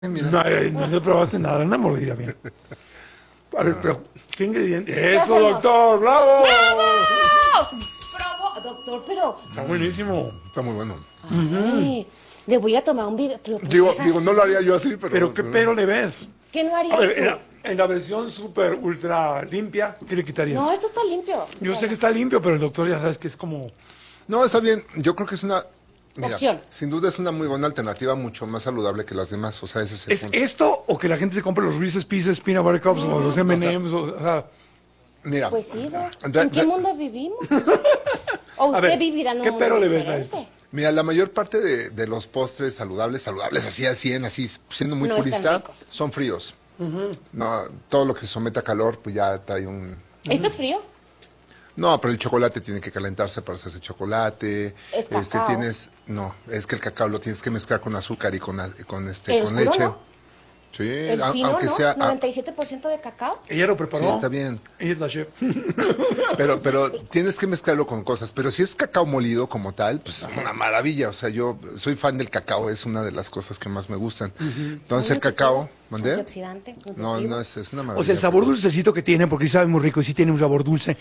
Mira. No probaste nada, una mordida, mira. A ver, pero, ¿qué ingrediente? ¡Eso, hacemos? doctor! ¡Bravo! Bravo, doctor, pero... Está buenísimo. Está muy bueno. Ay, le voy a tomar un video. Pero ¿por qué Digo, es así? no lo haría yo así, pero... Pero, ¿qué pero le ves? ¿Qué no A harías ver, tú? en la versión súper ultra limpia, ¿qué le quitarías? No, esto está limpio. Yo sé que está limpio, pero el doctor ya sabes que es como... No, está bien. Yo creo que es una... Mira, Opción. sin duda es una muy buena alternativa, mucho más saludable que las demás. O sea, ese es el ¿Es punto. esto o que la gente se compre los Reese's Pieces, Peanut Butter Cups o los M&M's? O sea, Mira, Pues sí, Doc. Da- ¿En qué da- mundo vivimos? O usted ver, vivirá en un ¿qué mundo pero le ves a diferente. mira, la mayor parte de los postres saludables, así al 100, así siendo muy No están purista, ricos. son fríos. No, todo lo que se somete a calor, pues ya trae un... ¿Esto es frío? No, pero el chocolate tiene que calentarse para hacerse chocolate. Es cacao. No, es que el cacao lo tienes que mezclar con azúcar y con ¿El con oscuro leche. no? Sí, ¿El fino, aunque no? sea, 97% de cacao. ella lo preparó. sí, está bien. Ella es la chef. Pero tienes que mezclarlo con cosas. Pero si es cacao molido como tal, pues es una maravilla. O sea, yo soy fan del cacao, es una de las cosas que más me gustan. Entonces el cacao, ¿mandé? Antioxidante. No, nutritivo. no, es una maravilla. O sea, el sabor dulcecito que tiene, porque sí sabe muy rico y sí tiene un sabor dulce,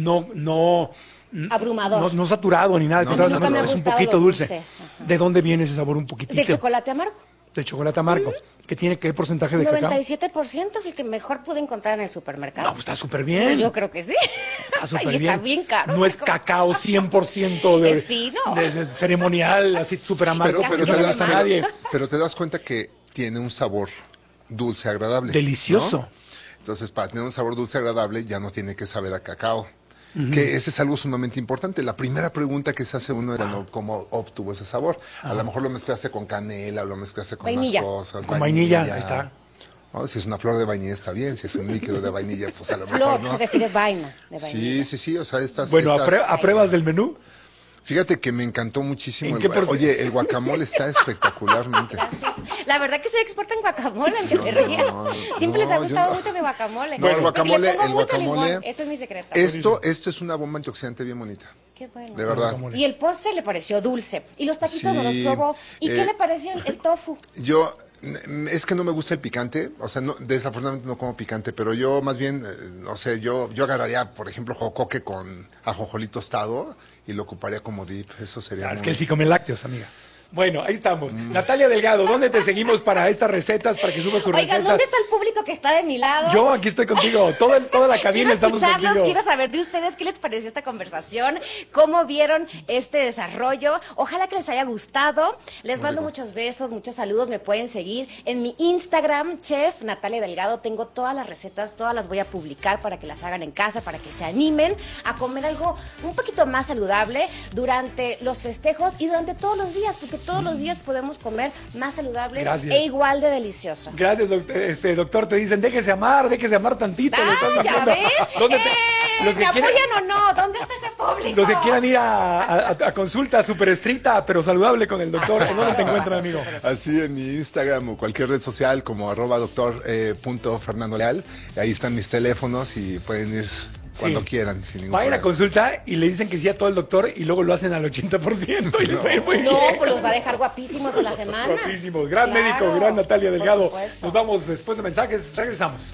no Abrumador. no saturado ni nada, No, al contrario, nunca me ha es un gustado poquito lo dulce. dulce. Ajá. ¿De dónde viene ese sabor un poquitito? ¿Del chocolate amargo? Del chocolate amargo. ¿Que tiene qué porcentaje de cacao? 97% es el que mejor pude encontrar en el supermercado. No, pues está súper bien. Yo creo que sí. Está súper Y bien. está bien caro. No es ¿Cómo? cacao 100% de, Es fino. de ceremonial, así súper amargo, Pero, que pero, no te le das, gusta a nadie. pero te das cuenta que tiene un sabor dulce agradable. Delicioso. ¿no? Entonces, para tener un sabor dulce agradable, ya no tiene que saber a cacao. Que ese es algo sumamente importante. La primera pregunta que se hace uno era ¿no? cómo obtuvo ese sabor. A lo mejor lo mezclaste con canela, lo mezclaste con Vainilla. más cosas. Con vainilla, ahí está. No, si es una flor de vainilla está bien, si es un líquido de vainilla, pues a lo mejor Flor, no. se refiere a vaina de vainilla. Sí, o sea, Bueno, estas... ¿a pruebas del menú? Fíjate que me encantó muchísimo. ¿En qué Oye, el guacamole está espectacularmente. La verdad que soy experta en guacamole, aunque te rías. Siempre les ha yo gustado no. mucho mi guacamole. No, el Porque le guacamole- pongo el mucho guacamole- limón. Esto es mi secreto. Esto es una bomba antioxidante bien bonita. Qué bueno. De verdad. Guacamole. Y el postre le pareció dulce. Y los taquitos no los Sí, probó. ¿Y qué le pareció el tofu? Yo, es que no me gusta el picante, o sea, no, desafortunadamente no como picante, pero yo más bien, no sé, yo agarraría, por ejemplo, jocoque con ajonjolí tostado y lo ocuparía como dip, eso sería Claro, es muy- que él sí come lácteos, amiga. Bueno, ahí estamos. Natalia Delgado, ¿dónde te seguimos para estas recetas, para que subas tus Oigan, recetas? ¿dónde está el público que está de mi lado? Yo aquí estoy contigo, toda la cabina Quiero estamos escucharlos, contigo. quiero saber de ustedes qué les pareció esta conversación, cómo vieron este desarrollo. Ojalá que les haya gustado. Les mando muchos besos, muchos saludos. Me pueden seguir en mi Instagram, Chef Natalia Delgado. Tengo todas las recetas, todas las voy a publicar para que las hagan en casa, para que se animen a comer algo un poquito más saludable durante los festejos y durante todos los días, porque todos los días podemos comer más saludable Gracias. e igual de delicioso. Gracias, doctor. Te dicen, déjese amar tantito. le estás ¡Ah, ya diciendo. ves! ¿Dónde los ¿Me que quieran- apoyan o no? ¿Dónde está ese público? Los que quieran ir a consulta súper estricta, pero saludable con el doctor, ¿en dónde te encuentran, amigo? Así en mi Instagram o cualquier red social como @doctor.fernando Leal. Ahí están mis teléfonos y pueden ir cuando Sí. quieran. Sin ningún Vayan a problema. consulta y le dicen que sí a todo el doctor y luego lo hacen al 80% y les va a ir muy No, bien. pues los va a dejar guapísimos de la semana. Guapísimos. Gran Claro, médico, gran Natalia por Delgado. supuesto. Nos vamos después de mensajes. Regresamos.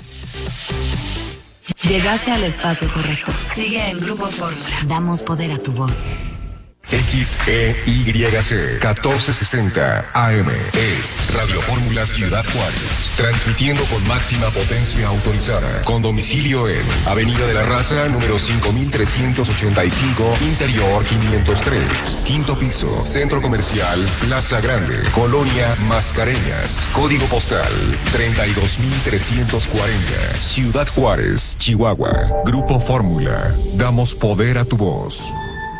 Llegaste al espacio correcto. Sigue en Grupo Fórmula. Damos poder a tu voz. XEYC 1460 AM es Radio Fórmula Ciudad Juárez, transmitiendo con máxima potencia autorizada, con domicilio en Avenida de la Raza, número 5385, Interior 503, quinto piso, Centro Comercial Plaza Grande, Colonia Mascareñas, código postal 32340, Ciudad Juárez, Chihuahua. Grupo Fórmula, damos poder a tu voz.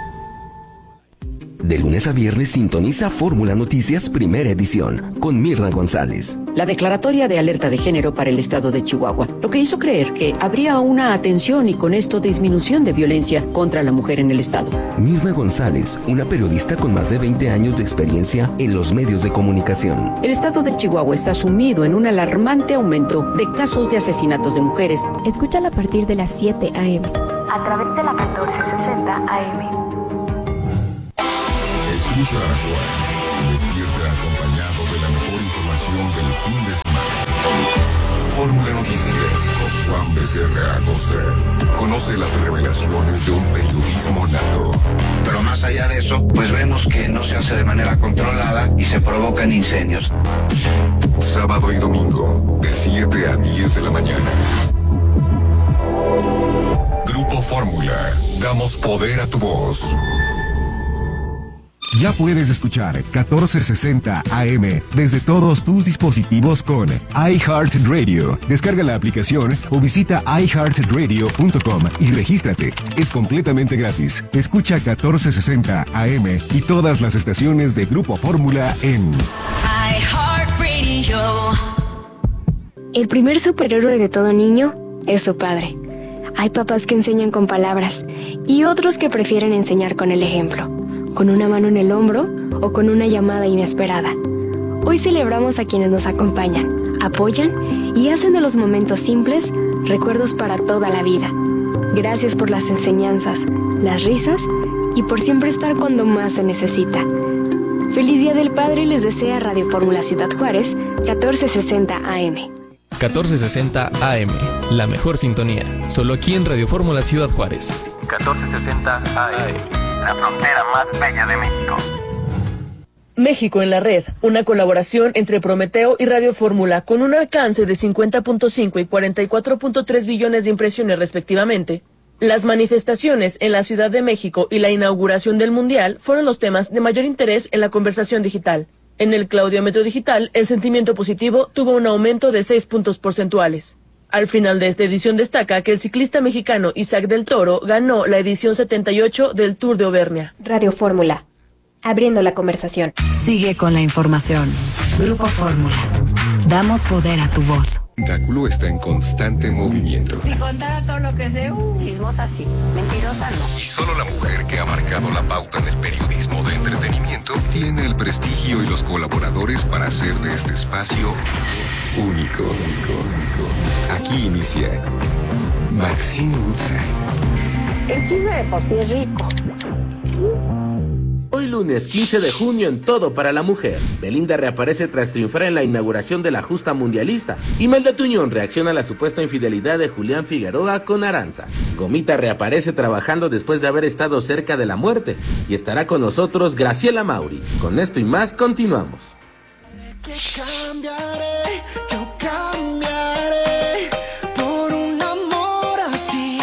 De lunes a viernes sintoniza Fórmula Noticias Primera Edición con Mirna González. La declaratoria de alerta de género para el estado de Chihuahua, lo que hizo creer que habría una atención y con esto disminución de violencia contra la mujer en el estado. Mirna González, una periodista con más de 20 años de experiencia en los medios de comunicación. El estado de Chihuahua está sumido en un alarmante aumento de casos de asesinatos de mujeres. Escúchala a partir de las 7 a.m. a través de la 1460 AM. Escucha a Juan. Despierta acompañado de la mejor información información del fin de semana. Fórmula Noticias con Juan Becerra Acosta. Conoce las revelaciones de un periodismo nato. Pero más allá de eso, pues vemos que no se hace de manera controlada y se provocan incendios. Sábado y domingo, de 7 a 10 de la mañana. Grupo Fórmula. Damos poder a tu voz. Ya puedes escuchar 1460 AM desde todos tus dispositivos con iHeartRadio. Descarga la aplicación o visita iHeartRadio.com y regístrate. Es completamente gratis. Escucha 1460 AM y todas las estaciones de Grupo Fórmula en iHeartRadio. El primer superhéroe de todo niño es su padre. Hay papás que enseñan con palabras y otros que prefieren enseñar con el ejemplo, con una mano en el hombro o con una llamada inesperada. Hoy celebramos a quienes nos acompañan, apoyan y hacen de los momentos simples recuerdos para toda la vida. Gracias por las enseñanzas, las risas y por siempre estar cuando más se necesita. Feliz Día del Padre les desea Radio Fórmula Ciudad Juárez, 1460 AM. 1460 AM, la mejor sintonía. Solo aquí en Radio Fórmula Ciudad Juárez. 1460 AM. La frontera más bella de México. México en la red, una colaboración entre Prometeo y Radio Fórmula con un alcance de 50.5 y 44.3 billones de impresiones respectivamente. Las manifestaciones en la Ciudad de México y la inauguración del Mundial fueron los temas de mayor interés en la conversación digital. En el claudiómetro digital, el sentimiento positivo tuvo un aumento de 6 puntos porcentuales. Al final de esta edición destaca que el ciclista mexicano Isaac del Toro ganó la edición 78 del Tour de Auvernia. Radio Fórmula, abriendo la conversación. Sigue con la información. Grupo Fórmula. Damos poder a tu voz. El tentáculo está en constante movimiento. Si contara todo lo que sé, chismosa sí, mentirosa no. Y solo la mujer que ha marcado la pauta en el periodismo de entretenimiento tiene el prestigio y los colaboradores para hacer de este espacio único. Aquí inicia Maxine Woodside. El chisme de por sí es rico. Hoy lunes 15 de junio en Todo para la Mujer. Belinda reaparece tras triunfar en la inauguración de la justa mundialista. Imelda Tuñón reacciona a la supuesta infidelidad de Julián Figueroa con Aranza. Gomita reaparece trabajando después de haber estado cerca de la muerte. Y estará con nosotros Graciela Mauri. Con esto y más continuamos. Que cambiaré, yo cambiaré por un amor así.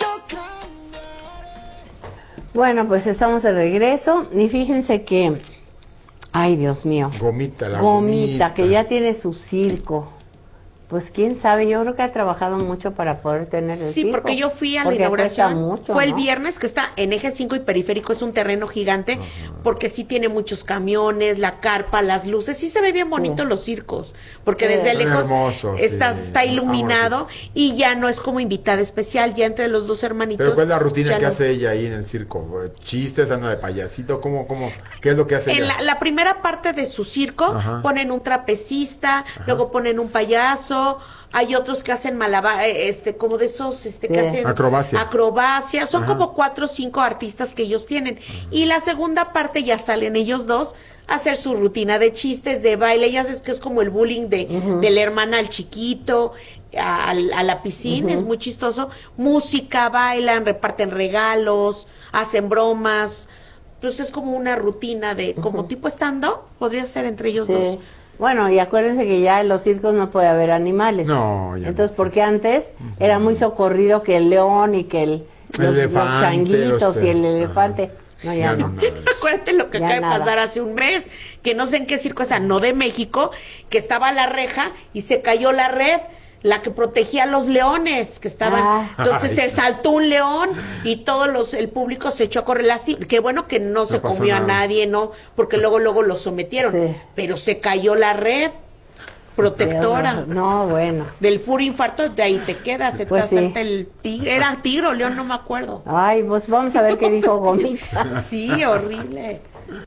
Bueno, pues estamos de regreso y fíjense que, ay Dios mío, Gomita, que ya tiene su circo. Pues quién sabe, yo creo que ha trabajado mucho para poder tener el circo. Sí, porque yo fui a la inauguración, mucho, fue el viernes, que está en Eje 5 y Periférico, es un terreno gigante, porque sí tiene muchos camiones, la carpa, las luces, sí se ve bien bonito los circos, porque desde lejos está iluminado y ya no es como invitada especial, ya entre los dos hermanitos. Pero ¿cuál es la rutina que hace ella ahí en el circo? ¿Chistes, anda de payasito? ¿Qué es lo que hace ella? En la primera parte de su circo ponen un trapecista, luego ponen un payaso. Hay otros que hacen malabar, como de esos, que hacen acrobacia. Son como 4 o 5 artistas que ellos tienen. Y la segunda parte ya salen ellos dos a hacer su rutina de chistes, de baile. Ya sabes que es como el bullying de la hermana al chiquito, a la piscina, es muy chistoso. Música, bailan, reparten regalos, hacen bromas. Entonces es como una rutina de, como tipo stand-up, podría ser entre ellos dos. Bueno, y acuérdense que ya en los circos no puede haber animales. No, ya entonces, porque antes era muy socorrido que el león y que los changuitos y el elefante. No, ya no. Acuérdate lo que acaba de pasar hace un mes, que no sé en qué circo está, no de México, que estaba la reja y se cayó la red, la que protegía a los leones que estaban, entonces se saltó un león y el público se echó a correr. Qué bueno que no se comió a nadie, ¿no? Porque luego lo sometieron, pero se cayó la red protectora. Bueno. Del puro infarto, de ahí te quedas, se te asalta el tigre, era tigre o león, no me acuerdo. Ay, pues vamos a ver qué dijo Gomita. Sí, horrible.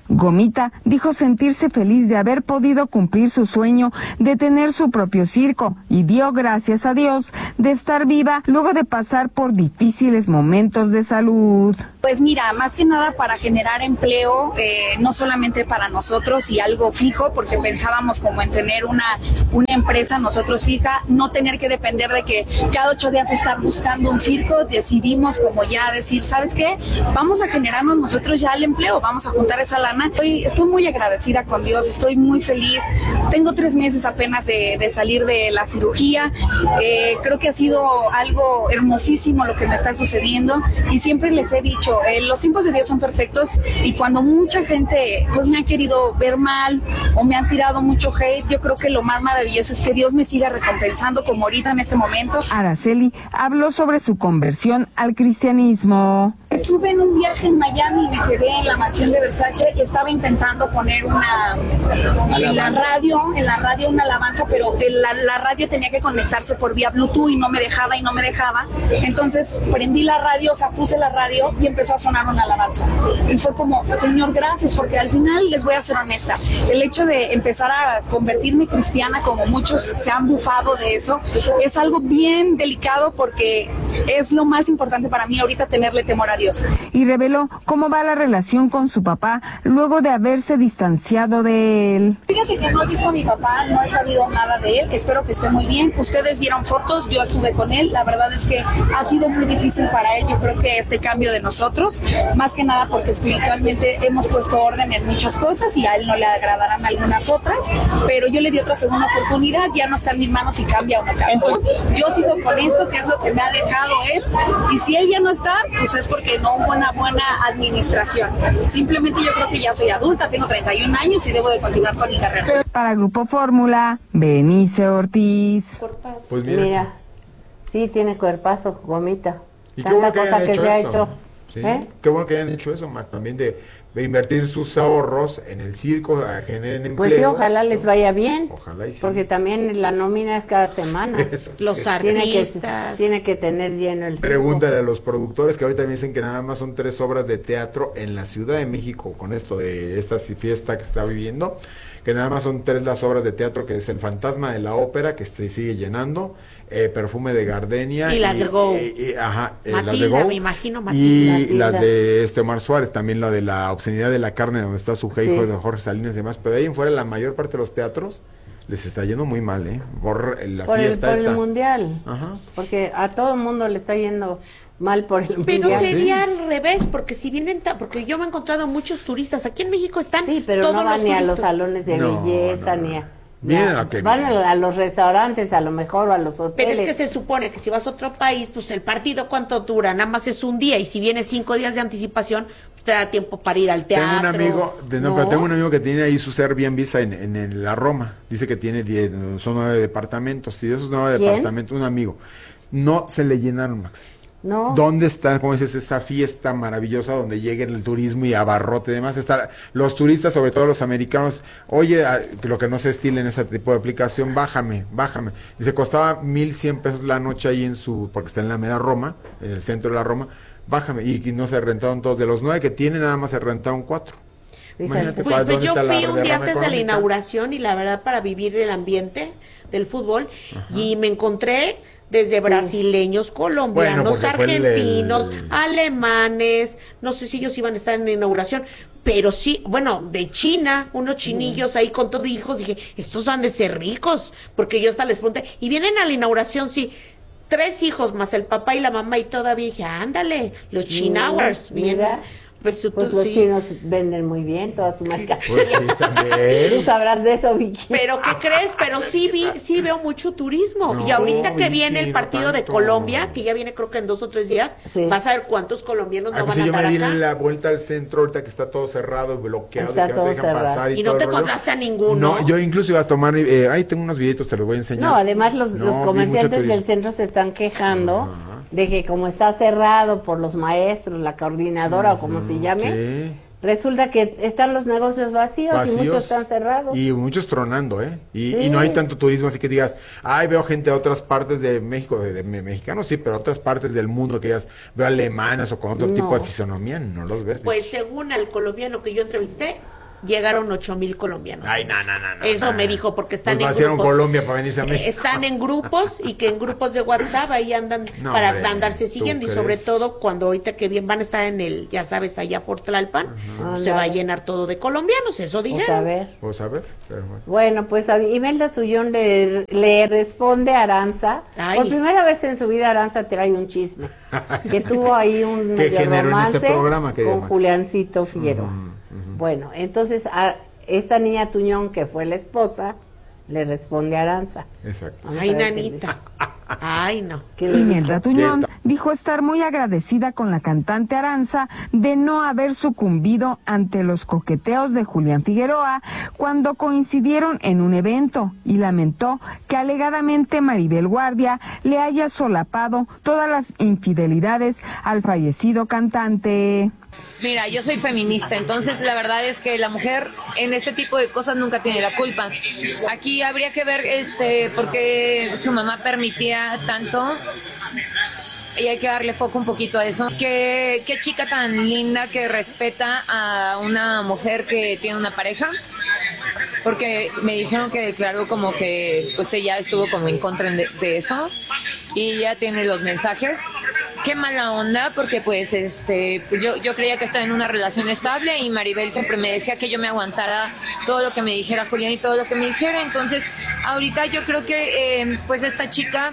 Gomita dijo sentirse feliz de haber podido cumplir su sueño de tener su propio circo y dio gracias a Dios de estar viva luego de pasar por difíciles momentos de salud. Pues mira, más que nada para generar empleo, no solamente para nosotros y algo fijo, porque pensábamos como en tener una empresa nosotros fija, no tener que depender de que cada 8 días estar buscando un circo. Decidimos como ya decir, ¿sabes qué? Vamos a generarnos nosotros ya el empleo, vamos a juntar esa lana. Estoy muy agradecida con Dios, estoy muy feliz. Tengo 3 meses apenas de salir de la cirugía. Creo que ha sido algo hermosísimo lo que me está sucediendo y siempre les he dicho, los tiempos de Dios son perfectos y cuando mucha gente pues me ha querido ver mal o me han tirado mucho hate, yo creo que lo más maravilloso es que Dios me siga recompensando como ahorita en este momento. Araceli habló sobre su conversión al cristianismo. Estuve en un viaje en Miami y me quedé en la mansión de Versace y estaba intentando poner en la radio una alabanza, pero la radio tenía que conectarse por vía Bluetooth y no me dejaba. Entonces prendí la radio, o sea, puse la radio y empezó a sonar una alabanza. Y fue como, Señor, gracias, porque al final les voy a ser honesta. El hecho de empezar a convertirme cristiana, como muchos se han bufado de eso, es algo bien delicado porque es lo más importante para mí ahorita, tenerle temor a Dios. Y reveló cómo va la relación con su papá luego de haberse distanciado de él. Fíjate que no he visto a mi papá, no he sabido nada de él, espero que esté muy bien. Ustedes vieron fotos, yo estuve con él, la verdad es que ha sido muy difícil para él, yo creo que este cambio de nosotros, más que nada porque espiritualmente hemos puesto orden en muchas cosas y a él no le agradarán algunas otras, pero yo le di otra segunda oportunidad, ya no está en mis manos si cambia o no cambia. Yo sigo con esto, que es lo que me ha dejado él, y si él ya no está, pues es porque no hubo una buena administración. Simplemente yo creo que ya soy adulta, tengo 31 años y debo de continuar con mi carrera. Para Grupo Fórmula, Berenice Ortiz. Pues mira, sí tiene cuerpazo, Gomita. Y qué bueno que hayan hecho eso. Sí, qué bueno que hayan hecho eso, más también de invertir sus ahorros en el circo, a generen empleo. Pues sí, ojalá les vaya bien. Ojalá y sí. Porque también la nómina es cada semana. Los artistas. Tiene que tener lleno el circo. Pregúntale a los productores que ahorita me dicen que nada más son 3 obras de teatro en la Ciudad de México con esto de esta fiesta que se está viviendo, que nada más son 3 las obras de teatro, que es El Fantasma de la Ópera, que se sigue llenando, Perfume de Gardenia y las de Go. Las de Go, me imagino y las de Omar Suárez, también la de la obscenidad de la carne, donde está su hijo de Jorge Salinas y demás, pero de ahí en fuera la mayor parte de los teatros les está yendo muy mal, por la fiesta por el mundial. Ajá. Porque a todo el mundo le está yendo mal por el mundial. Pero sería al revés, porque si vienen, porque yo me he encontrado muchos turistas, aquí en México están pero todos no van los ni turistas. a los salones de belleza, ni a... Van a los restaurantes, a lo mejor, o a los hoteles. Pero es que se supone que si vas a otro país, pues el partido, ¿cuánto dura? Nada más es un día, y si vienes 5 días de anticipación, pues te da tiempo para ir al teatro. Tengo un amigo que tiene ahí sus Airbnb en la Roma, dice que tiene 10, son 9 departamentos, y de esos 9 departamentos, un amigo, no se le llenaron, Max. No. ¿Dónde está, como dices, esa fiesta maravillosa donde lleguen el turismo y abarrote y demás? Está, los turistas, sobre todo los americanos, oye, lo que no se estila en ese tipo de aplicación, bájame. Y se costaba 1,100 pesos la noche ahí porque está en la mera Roma, en el centro de la Roma, bájame. Y no se rentaron todos, de los 9 que tiene, nada más se rentaron 4. Imagínate, pues yo fui un día antes de la inauguración y la verdad para vivir el ambiente del fútbol y me encontré desde brasileños, colombianos, argentinos, alemanes, no sé si ellos iban a estar en la inauguración, pero sí, bueno, de China, unos chinillos ahí con todos hijos, dije, estos han de ser ricos, porque yo hasta les pregunté, y vienen a la inauguración, sí, 3 hijos más el papá y la mamá, y todavía dije, ándale, los Chinowers, mira. Pues los chinos venden muy bien toda su marca. Pues sí, también. Tú sabrás de eso, Vicky. Pero ¿qué crees? Pero sí veo mucho turismo. Y ahorita que viene el partido de Colombia, que ya viene creo que en 2 o 3 días, vas a ver cuántos colombianos no van a estar acá. Yo me di la vuelta al centro ahorita que está todo cerrado, bloqueado, está que no te dejan pasar y no te encontraste a ninguno. No, yo incluso iba a tomar, ahí tengo unos videitos, te los voy a enseñar. No, además los comerciantes del centro se están quejando de que como está cerrado por los maestros, la coordinadora o como se llame, resulta que están los negocios vacíos y muchos están cerrados. Y muchos tronando, y no hay tanto turismo, así que digas, veo gente de otras partes de México, de mexicanos sí, pero otras partes del mundo que digas, veo alemanes o con otro tipo de fisonomía, no los ves. Pues según el colombiano que yo entrevisté, llegaron 8,000 colombianos. Ay, no. Eso me dijo, porque están pues en vaciaron grupos. Colombia para venirse a México. Están en grupos y que en grupos de WhatsApp ahí andan para andarse siguiendo. Y sobre todo cuando ahorita que bien van a estar en el, ya sabes, allá por Tlalpan, se va a llenar todo de colombianos, eso dijeron. Pues a ver. Pero bueno, pues Imelda Tuñón le responde a Aranza. Ay. Por primera vez en su vida Aranza trae un chisme. Que tuvo ahí un medio romance programa, con Juliancito Figueroa. Bueno, entonces a esta niña Tuñón, que fue la esposa, le responde a Aranza. Exacto. Ay, nanita. Ay, no. Imelda Tuñón dijo estar muy agradecida con la cantante Aranza de no haber sucumbido ante los coqueteos de Julián Figueroa cuando coincidieron en un evento y lamentó que alegadamente Maribel Guardia le haya solapado todas las infidelidades al fallecido cantante. Mira, yo soy feminista, entonces la verdad es que la mujer en este tipo de cosas nunca tiene la culpa. Aquí habría que ver por qué su mamá permitía tanto y hay que darle foco un poquito a eso. Qué chica tan linda que respeta a una mujer que tiene una pareja, porque me dijeron que declaró como que pues ella estuvo como en contra de eso y ya tiene los mensajes. Qué mala onda, porque pues yo creía que estaba en una relación estable y Maribel siempre me decía que yo me aguantara todo lo que me dijera Julián y todo lo que me hiciera. Entonces ahorita yo creo que pues esta chica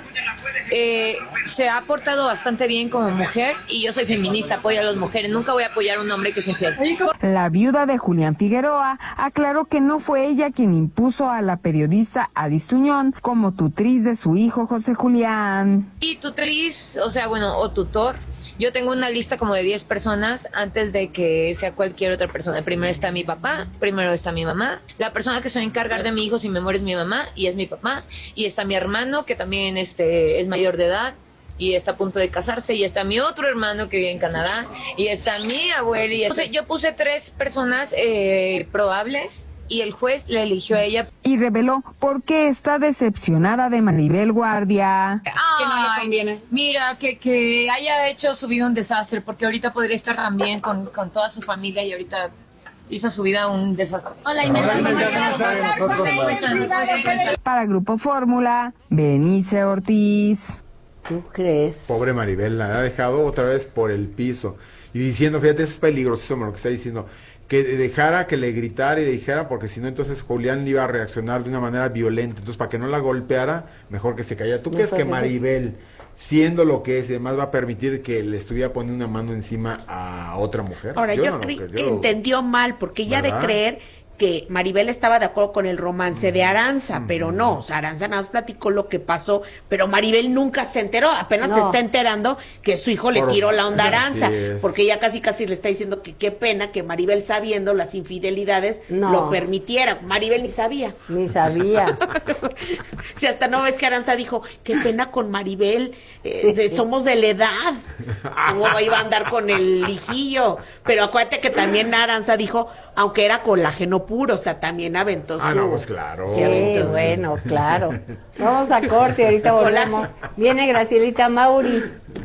se ha portado bastante bien como mujer y yo soy feminista, apoyo a las mujeres, nunca voy a apoyar a un hombre que es infiel. La viuda de Julián Figueroa aclaró que no fue ella quien impuso a la periodista Adis Tuñón como tutriz de su hijo José Julián. Y tutriz, o tutor, yo tengo una lista como de 10 personas antes de que sea cualquier otra persona. Primero está mi papá, primero está mi mamá, la persona que se va a encargar de mi hijo si me muere es mi mamá y es mi papá, y está mi hermano que también es mayor de edad y está a punto de casarse, y está mi otro hermano que vive en Canadá, y está mi abuela. Yo puse 3 personas probables y el juez le eligió a ella. Y reveló por qué está decepcionada de Maribel Guardia. Que no le conviene. Mira, que haya hecho su vida un desastre, porque ahorita podría estar también con toda su familia y ahorita hizo su vida un desastre. Hola, Imelda. Para Grupo Fórmula, Berenice Ortiz. ¿Tú crees? Pobre Maribel, la ha dejado otra vez por el piso. Y diciendo, fíjate, es peligrosísimo lo que está diciendo, que dejara que le gritara y le dijera, porque si no, entonces Julián iba a reaccionar de una manera violenta. Entonces, para que no la golpeara, mejor que se callara. ¿Tú crees que Maribel, siendo lo que es, además va a permitir que le estuviera poniendo una mano encima a otra mujer? Ahora, yo creo que entendió mal, porque ella de creer que Maribel estaba de acuerdo con el romance de Aranza, pero no, o sea, Aranza nada más platicó lo que pasó, pero Maribel nunca se enteró, apenas se está enterando que su hijo le tiró la onda a Aranza, porque ella casi le está diciendo que qué pena que Maribel, sabiendo las infidelidades, lo permitiera. Maribel ni sabía. Si hasta no ves que Aranza dijo, qué pena con Maribel, somos de la edad, cómo iba a andar con el hijillo, pero acuérdate que también Aranza dijo, aunque era colágeno puro, o sea, también aventó su... no, pues claro. Sí, bueno, claro. Vamos a corte, ahorita volvemos. Viene Gracielita Mauri.